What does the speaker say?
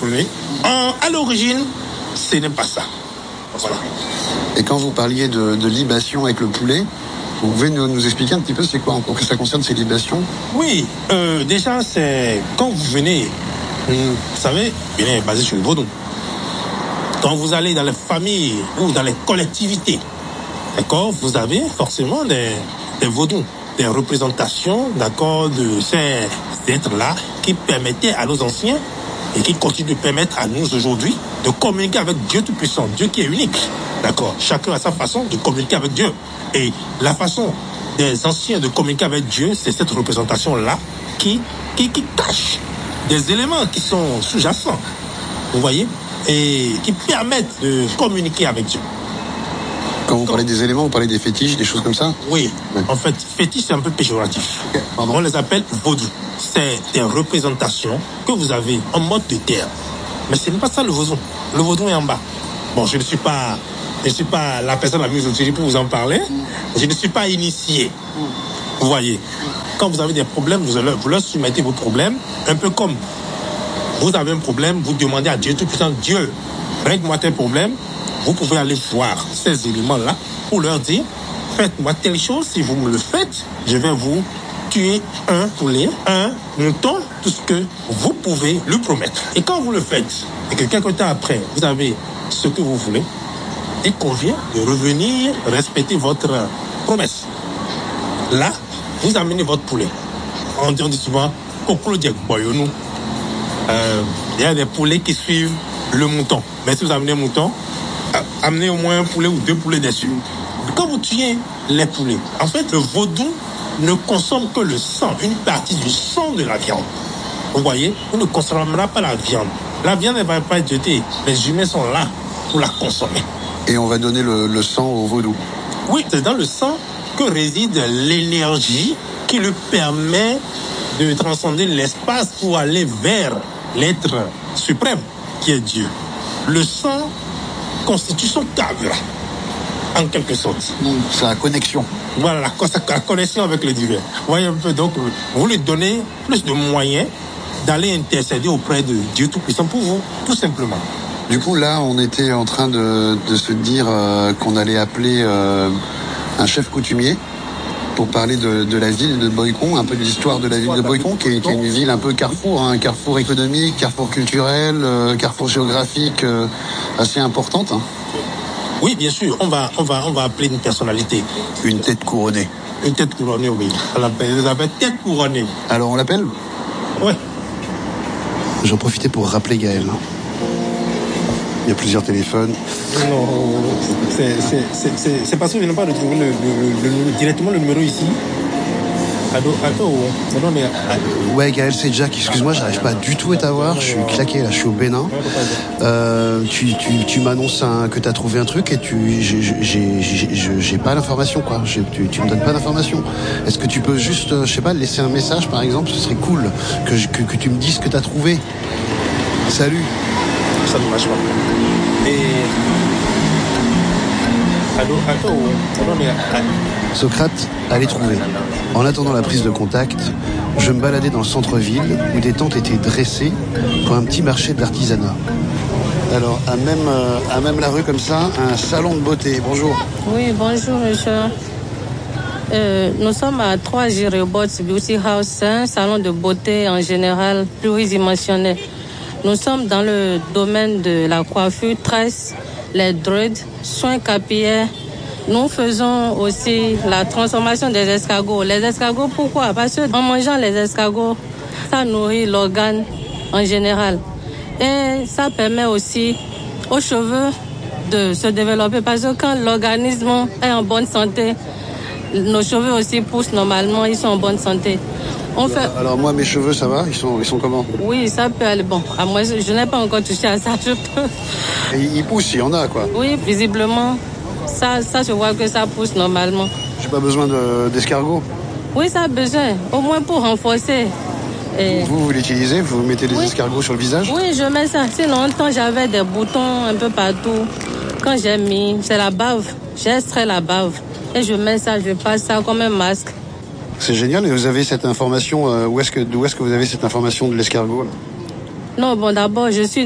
comprenez? À l'origine, ce n'est pas ça. Voilà. Et quand vous parliez de libation avec le poulet, vous pouvez nous expliquer un petit peu c'est quoi encore que ça concerne ces libations? Oui, déjà, c'est quand vous venez, vous savez, Bénin est basé sur le vaudou. Quand vous allez dans les familles ou dans les collectivités, d'accord, vous avez forcément des vaudous, des représentations, d'accord, de ces êtres-là qui permettaient à nos anciens et qui continuent de permettre à nous aujourd'hui de communiquer avec Dieu Tout-Puissant, Dieu qui est unique. D'accord. Chacun a sa façon de communiquer avec Dieu. Et la façon des anciens de communiquer avec Dieu, c'est cette représentation-là qui cache des éléments qui sont sous-jacents. Vous voyez? Et qui permettent de communiquer avec Dieu. Quand vous parlez des éléments, vous parlez des fétiches, des choses comme ça? Oui. Ouais. En fait, fétiche, c'est un peu péjoratif. Okay. On les appelle vaudou. C'est des représentations que vous avez en mode de terre. Mais ce n'est pas ça le vaudou. Le vaudou est en bas. Bon, je ne suis pas la personne la mieux utilisée pour vous en parler. Je ne suis pas initié. Vous voyez, quand vous avez des problèmes, vous leur soumettez vos problèmes. Un peu comme vous avez un problème, vous demandez à Dieu Tout-Puissant, Dieu, règle-moi tes problèmes. Vous pouvez aller voir ces éléments-là pour leur dire, faites-moi telle chose. Si vous me le faites, je vais vous tuer un poulet, un mouton, tout ce que vous pouvez lui promettre. Et quand vous le faites, et que quelque temps après, vous avez ce que vous voulez, il convient de revenir respecter votre promesse. Là, vous amenez votre poulet. On dit souvent, il y a des poulets qui suivent le mouton. Mais si vous amenez un mouton, amenez au moins un poulet ou deux poulets dessus. Quand vous tuez les poulets, en fait, le vaudou ne consomme que le sang, une partie du sang de la viande. Vous voyez, vous ne consommerez pas la viande. La viande ne va pas être jetée. Les humains sont là pour la consommer. Et on va donner le sang au vaudou. Oui, c'est dans le sang que réside l'énergie qui lui permet de transcender l'espace pour aller vers l'être suprême qui est Dieu. Le sang constitue son câble, en quelque sorte. C'est la connexion. Voilà, la connexion avec le divin. Vous voyez un peu, donc, vous lui donnez plus de moyens d'aller intercéder auprès de Dieu Tout-Puissant pour vous, tout simplement. Du coup, là, on était en train de se dire qu'on allait appeler un chef coutumier pour parler de la ville de Boycon, un peu de l'histoire de la ville de Boycon, qui est une ville un peu carrefour, un carrefour économique, carrefour culturel, carrefour géographique assez importante. Hein. Oui, bien sûr, on va appeler une personnalité. Une tête couronnée. Une tête couronnée, oui. On l'appelle tête couronnée. Alors on l'appelle? Ouais. J'en profitais pour rappeler Gaël. Il y a plusieurs téléphones. Non, c'est parce que je n'ai pas retrouvé directement le numéro ici. Ouais, Gaël, c'est Jack. Excuse-moi, j'arrive pas du tout à t'avoir. Je suis claqué là, je suis au Bénin. Tu m'annonces que t'as trouvé un truc et j'ai pas l'information quoi. Tu me donnes pas d'information. Est-ce que tu peux juste, je sais pas, laisser un message par exemple? Ce serait cool que tu me dises ce que t'as trouvé. Salut. Ça ne marche pas. Socrate, allez trouver. En attendant la prise de contact, je me baladais dans le centre-ville où des tentes étaient dressées pour un petit marché de l'artisanat. Alors, à même la rue comme ça, un salon de beauté. Bonjour. Oui, bonjour monsieur. Nous sommes à 3 Girobots Beauty House. C'est un salon de beauté en général pluridimensionnel. Nous sommes dans le domaine de la coiffure, tresse, les dreads, soins capillaires. Nous faisons aussi la transformation des escargots. Les escargots, pourquoi? Parce qu'en mangeant les escargots, ça nourrit l'organe en général. Et ça permet aussi aux cheveux de se développer. Parce que quand l'organisme est en bonne santé, nos cheveux aussi poussent normalement, ils sont en bonne santé. Alors moi, mes cheveux, ça va? Ils sont comment? Oui, ça peut aller. Bon, à moi, je n'ai pas encore touché à ça. Je peux. Et ils poussent, il y en a, quoi? Oui, visiblement, ça je vois que ça pousse normalement. J'ai pas besoin d'escargot? Oui, ça a besoin, au moins pour renforcer. Et... Vous l'utilisez? Vous mettez des escargots sur le visage? Oui, je mets ça. Si longtemps, j'avais des boutons un peu partout. Quand j'ai mis, c'est la bave. J'ai extrait la bave. Et je mets ça, je passe ça comme un masque. C'est génial. Et vous avez cette information, d'où est-ce que vous avez cette information de l'escargot? Non, bon, d'abord, je suis